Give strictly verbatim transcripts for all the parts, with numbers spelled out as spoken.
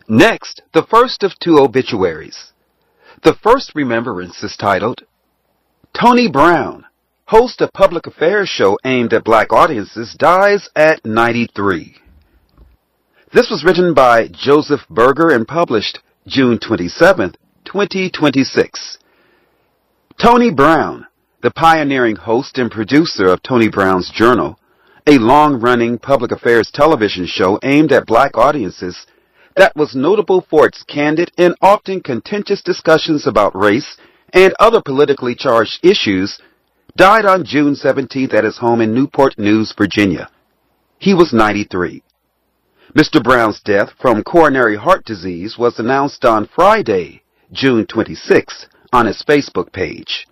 Next, the first of two obituaries. The first remembrance is titled, Tony Brown, host of public affairs show aimed at black audiences, dies at ninety-three. This was written by Joseph Berger and published June twenty-seventh, twenty twenty-six. Tony Brown, the pioneering host and producer of Tony Brown's Journal, a long-running public affairs television show aimed at black audiences that was notable for its candid and often contentious discussions about race and other politically charged issues, died on June seventeenth at his home in Newport News, Virginia. He was ninety-three. Mister Brown's death from coronary heart disease was announced on Friday, June twenty-sixth, on his Facebook page.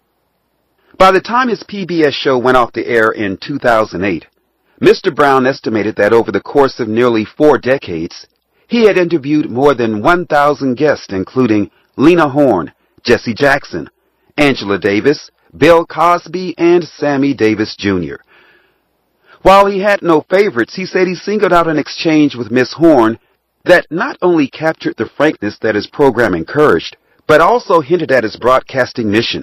By the time his P B S show went off the air in two thousand eight, Mister Brown estimated that over the course of nearly four decades, he had interviewed more than one thousand guests, including Lena Horne, Jesse Jackson, Angela Davis, Bill Cosby, and Sammy Davis Junior While he had no favorites, he said he singled out an exchange with Miss Horne that not only captured the frankness that his program encouraged, but also hinted at his broadcasting mission.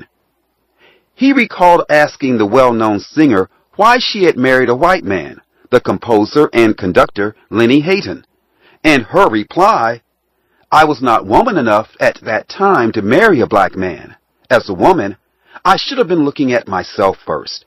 He recalled asking the well-known singer why she had married a white man, the composer and conductor Lenny Hayton, and her reply, "I was not woman enough at that time to marry a black man. As a woman, I should have been looking at myself first."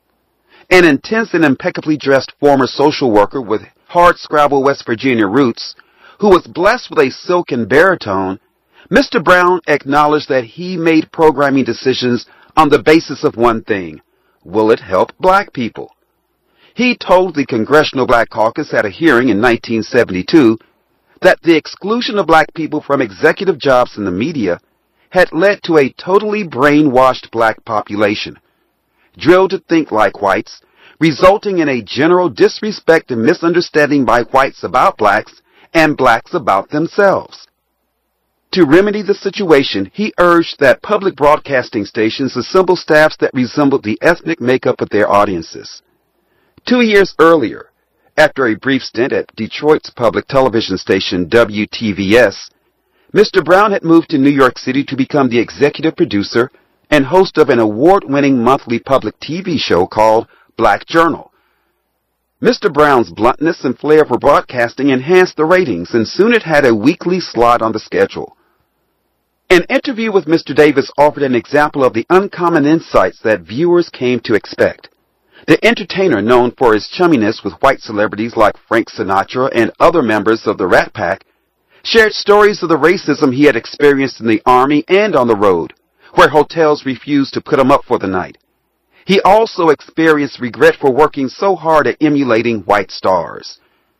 An intense and impeccably dressed former social worker with hardscrabble West Virginia roots, who was blessed with a silken baritone, Mister Brown acknowledged that he made programming decisions on the basis of one thing: will it help black people? He told the Congressional Black Caucus at a hearing in nineteen seventy-two that the exclusion of black people from executive jobs in the media had led to a totally brainwashed black population, drilled to think like whites, resulting in a general disrespect and misunderstanding by whites about blacks and blacks about themselves. To remedy the situation, he urged that public broadcasting stations assemble staffs that resembled the ethnic makeup of their audiences. Two years earlier, after a brief stint at Detroit's public television station W T V S, Mister Brown had moved to New York City to become the executive producer and host of an award-winning monthly public T V show called Black Journal. Mister Brown's bluntness and flair for broadcasting enhanced the ratings, and soon it had a weekly slot on the schedule. An interview with Mister Davis offered an example of the uncommon insights that viewers came to expect. The entertainer, known for his chumminess with white celebrities like Frank Sinatra and other members of the Rat Pack, shared stories of the racism he had experienced in the Army and on the road, where hotels refused to put him up for the night. He also experienced regret for working so hard at emulating white stars.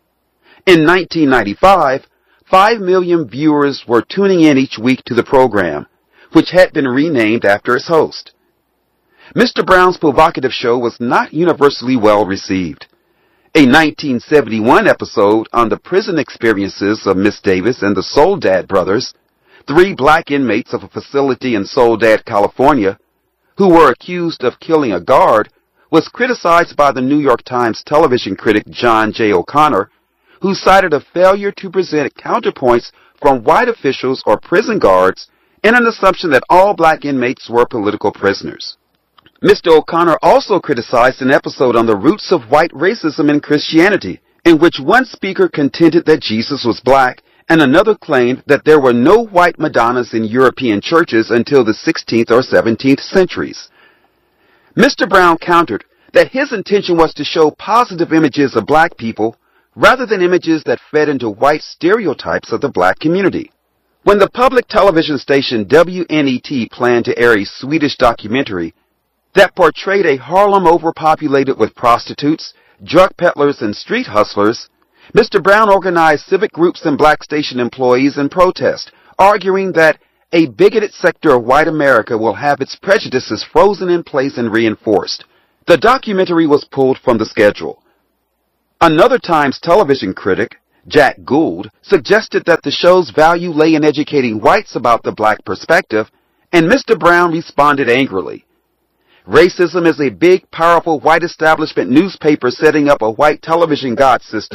In nineteen ninety-five, Five million viewers were tuning in each week to the program, which had been renamed after its host. Mister Brown's provocative show was not universally well received. A nineteen seventy-one episode on the prison experiences of Miss Davis and the Soledad brothers, three black inmates of a facility in Soledad, California, who were accused of killing a guard, was criticized by the New York Times television critic John J. O'Connor, who cited a failure to present counterpoints from white officials or prison guards and an assumption that all black inmates were political prisoners. Mister O'Connor also criticized an episode on the roots of white racism in Christianity, in which one speaker contended that Jesus was black and another claimed that there were no white Madonnas in European churches until the sixteenth or seventeenth centuries. Mister Brown countered that his intention was to show positive images of black people rather than images that fed into white stereotypes of the black community. When the public television station W N E T planned to air a Swedish documentary that portrayed a Harlem overpopulated with prostitutes, drug peddlers, and street hustlers, Mister Brown organized civic groups and black station employees in protest, arguing that a bigoted sector of white America will have its prejudices frozen in place and reinforced. The documentary was pulled from the schedule. Another Times television critic, Jack Gould, suggested that the show's value lay in educating whites about the black perspective, and Mister Brown responded angrily. Racism is a big, powerful white establishment newspaper setting up a white television god system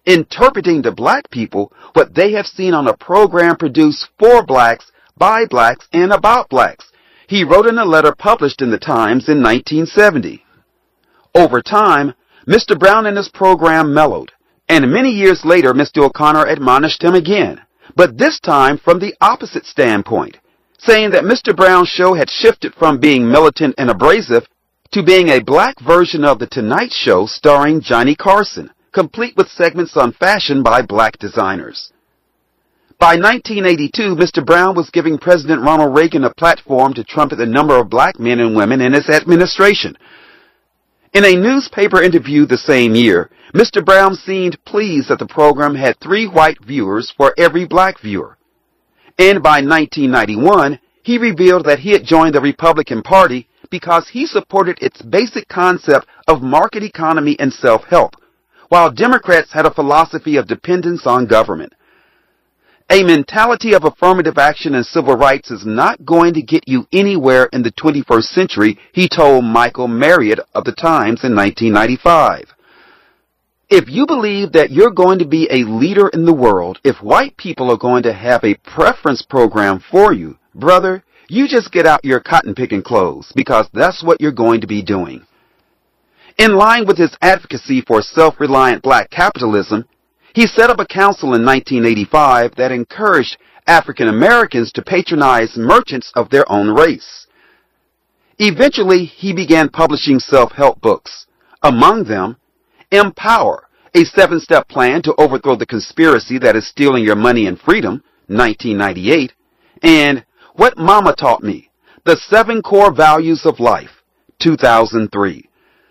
interpreting to black people what they have seen on a program produced for blacks, by blacks, and about blacks, he wrote in a letter published in the Times in nineteen seventy. Over time, Mister Brown and his program mellowed, and many years later Mister O'Connor admonished him again, but this time from the opposite standpoint, saying that Mister Brown's show had shifted from being militant and abrasive to being a black version of The Tonight Show starring Johnny Carson, complete with segments on fashion by black designers. By nineteen eighty-two, Mister Brown was giving President Ronald Reagan a platform to trumpet the number of black men and women in his administration. In a newspaper interview the same year, Mister Brown seemed pleased that the program had three white viewers for every black viewer. And by nineteen ninety-one, he revealed that he had joined the Republican Party because he supported its basic concept of market economy and self-help, while Democrats had a philosophy of dependence on government. A mentality of affirmative action and civil rights is not going to get you anywhere in the twenty-first century, he told Michael Marriott of the Times in nineteen ninety-five. If you believe that you're going to be a leader in the world, if white people are going to have a preference program for you, brother, you just get out your cotton-picking clothes, because that's what you're going to be doing. In line with his advocacy for self-reliant black capitalism, he set up a council in nineteen eighty-five that encouraged African Americans to patronize merchants of their own race. Eventually, he began publishing self-help books. Among them, Empower, a seven-step plan to overthrow the conspiracy that is stealing your money and freedom, nineteen ninety-eight, and What Mama Taught Me, The Seven Core Values of Life, two thousand three.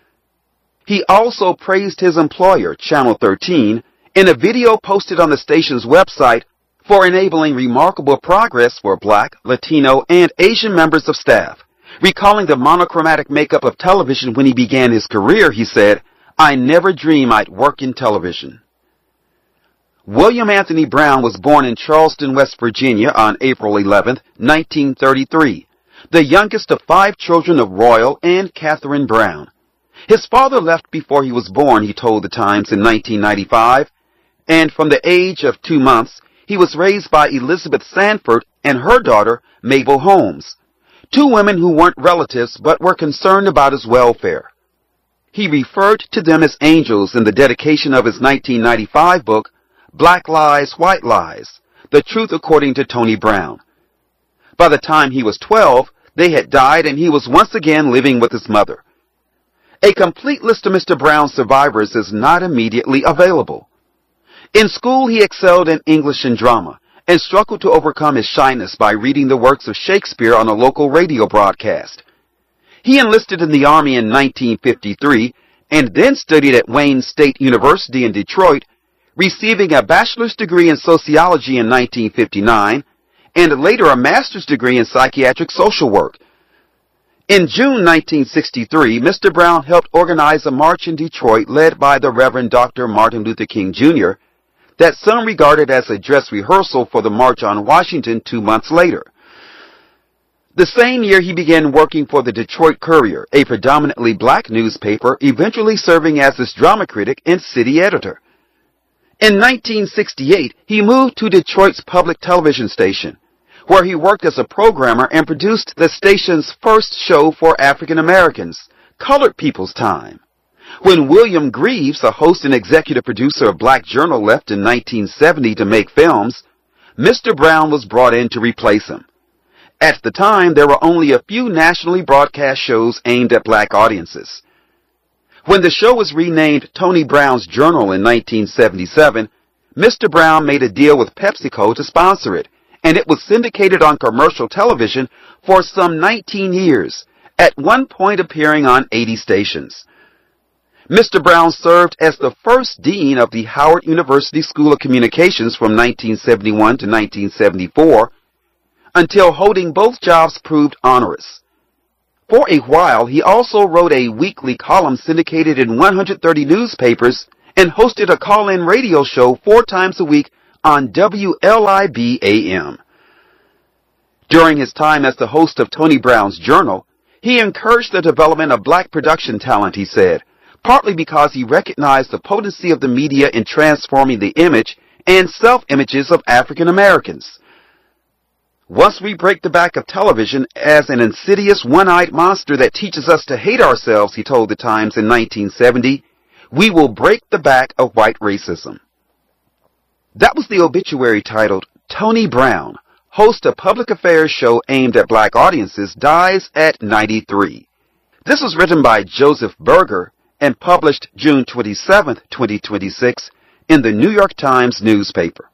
He also praised his employer, Channel thirteen, in a video posted on the station's website for enabling remarkable progress for black, Latino, and Asian members of staff. Recalling the monochromatic makeup of television when he began his career, he said, "I never dreamed I'd work in television." William Anthony Brown was born in Charleston, West Virginia on April eleventh, nineteen thirty-three, the youngest of five children of Royal and Catherine Brown. His father left before he was born, he told the Times in nineteen ninety-five, and from the age of two months, he was raised by Elizabeth Sanford and her daughter, Mabel Holmes, two women who weren't relatives but were concerned about his welfare. He referred to them as angels in the dedication of his nineteen ninety-five book, Black Lies, White Lies, The Truth According to Tony Brown. By the time he was twelve, they had died and he was once again living with his mother. A complete list of Mister Brown's survivors is not immediately available. In school, he excelled in English and drama and struggled to overcome his shyness by reading the works of Shakespeare on a local radio broadcast. He enlisted in the Army in nineteen fifty-three and then studied at Wayne State University in Detroit, receiving a bachelor's degree in sociology in nineteen fifty-nine and later a master's degree in psychiatric social work. In June nineteen sixty-three, Mister Brown helped organize a march in Detroit led by the Reverend Doctor Martin Luther King Junior that some regarded as a dress rehearsal for the March on Washington two months later. The same year, he began working for the Detroit Courier, a predominantly black newspaper, eventually serving as its drama critic and city editor. In nineteen sixty-eight, he moved to Detroit's public television station, where he worked as a programmer and produced the station's first show for African Americans, Colored People's Time. When William Greaves, a host and executive producer of Black Journal, left in nineteen seventy to make films, Mister Brown was brought in to replace him. At the time, there were only a few nationally broadcast shows aimed at black audiences. When the show was renamed Tony Brown's Journal in nineteen seventy-seven, Mister Brown made a deal with PepsiCo to sponsor it, and it was syndicated on commercial television for some nineteen years, at one point appearing on eighty stations. Mister Brown served as the first dean of the Howard University School of Communications from nineteen seventy-one to nineteen seventy-four, until holding both jobs proved onerous. For a while, he also wrote a weekly column syndicated in one hundred thirty newspapers and hosted a call-in radio show four times a week on W L I B A M. During his time as the host of Tony Brown's Journal, he encouraged the development of black production talent, he said, partly because he recognized the potency of the media in transforming the image and self-images of African Americans. Once we break the back of television as an insidious one-eyed monster that teaches us to hate ourselves, he told the Times in nineteen seventy, we will break the back of white racism. That was the obituary titled, Tony Brown, host of public affairs show aimed at black audiences, dies at ninety-three. This was written by Joseph Berger and published June twenty-seventh, twenty twenty-six in the New York Times newspaper.